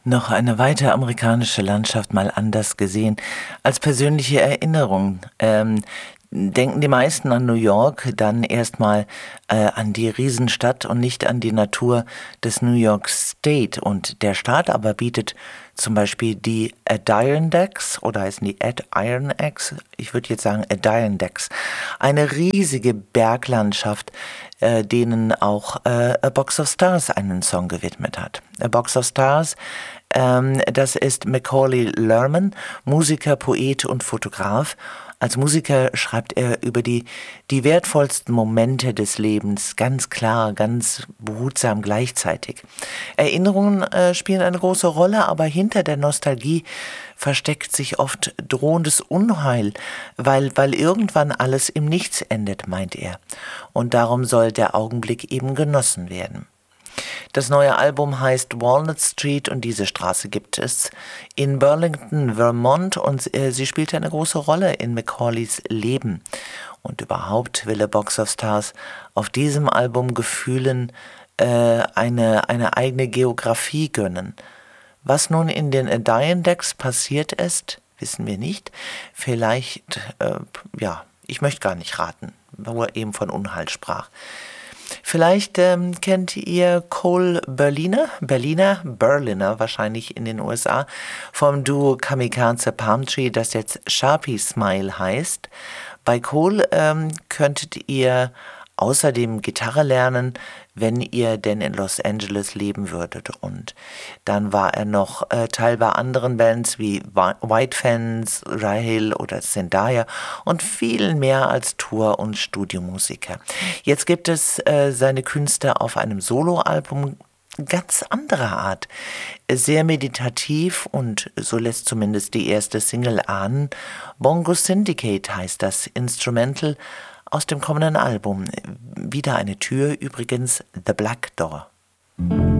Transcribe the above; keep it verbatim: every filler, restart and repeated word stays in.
Noch eine weitere amerikanische Landschaft mal anders gesehen, als persönliche Erinnerung. Ähm, denken die meisten an New York, dann erstmal äh, an die Riesenstadt und nicht an die Natur des New York State. Und der Staat aber bietet zum Beispiel die Adirondacks, oder heißen die Adirondacks? Ich würde jetzt sagen Adirondacks. Eine riesige Berglandschaft, äh, denen auch äh, A Box of Stars einen Song gewidmet hat. A Box of Stars, ähm, das ist Macaulay Lerman, Musiker, Poet und Fotograf. Als Musiker schreibt er über die, die wertvollsten Momente des Lebens, ganz klar, ganz behutsam gleichzeitig. Erinnerungen äh, spielen eine große Rolle, aber hinter der Nostalgie versteckt sich oft drohendes Unheil, weil, weil irgendwann alles im Nichts endet, meint er. Und darum soll der Augenblick eben genossen werden. Das neue Album heißt Walnut Street und diese Straße gibt es in Burlington, Vermont, und äh, sie spielte eine große Rolle in Macaulays Leben. Und überhaupt will A Box of Stars auf diesem Album Gefühlen äh, eine, eine eigene Geografie gönnen. Was nun in den Adirondacks passiert ist, wissen wir nicht. Vielleicht, äh, ja, ich möchte gar nicht raten, wo er eben von Unheil sprach. Vielleicht ähm, kennt ihr Cole Berliner, Berliner, Berliner wahrscheinlich in den U S A, vom Duo Kamikaze Palm Tree, das jetzt Sharpie Smile heißt. Bei Cole ähm, könntet ihr außerdem Gitarre lernen, wenn ihr denn in Los Angeles leben würdet. Und dann war er noch äh, Teil bei anderen Bands wie White Fans, Rahel oder Zendaya und viel mehr als Tour- und Studiomusiker. Jetzt gibt es äh, seine Künste auf einem Soloalbum ganz anderer Art. Sehr meditativ und so lässt zumindest die erste Single ahnen. Bongo Syndicate heißt das Instrumental aus dem kommenden Album. Wieder eine Tür, übrigens The Black Door.